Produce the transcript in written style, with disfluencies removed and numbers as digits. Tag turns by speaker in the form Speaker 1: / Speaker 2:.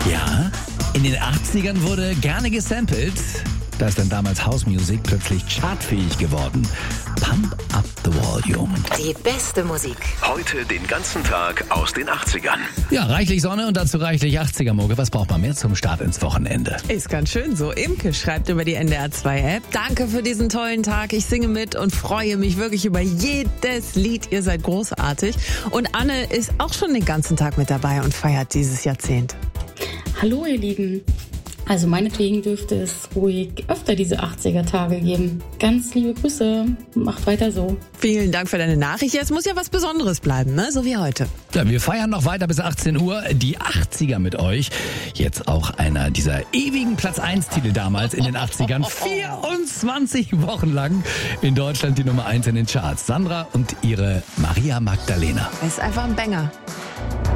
Speaker 1: Ja, in den 80ern wurde gerne gesampelt. Da ist dann damals House Music plötzlich chartfähig geworden. Pump up the volume.
Speaker 2: Die beste Musik.
Speaker 3: Heute den ganzen Tag aus den 80ern.
Speaker 1: Ja, reichlich Sonne und dazu reichlich 80er-Mucke. Was braucht man mehr zum Start ins Wochenende?
Speaker 4: Ist ganz schön so. Imke schreibt über die NDR 2 App. Danke für diesen tollen Tag. Ich singe mit und freue mich wirklich über jedes Lied. Ihr seid großartig. Und Anne ist auch schon den ganzen Tag mit dabei und feiert dieses Jahrzehnt.
Speaker 5: Hallo ihr Lieben. Also meinetwegen dürfte es ruhig öfter diese 80er-Tage geben. Ganz liebe Grüße, macht weiter so.
Speaker 4: Vielen Dank für deine Nachricht. Es muss ja was Besonderes bleiben, ne? So wie heute.
Speaker 1: Ja, wir feiern noch weiter bis 18 Uhr die 80er mit euch. Jetzt auch einer dieser ewigen Platz-1-Titel damals in den 80ern. 24 Wochen lang in Deutschland die Nummer 1 in den Charts. Sandra und ihre Maria Magdalena.
Speaker 4: Es ist einfach ein Banger.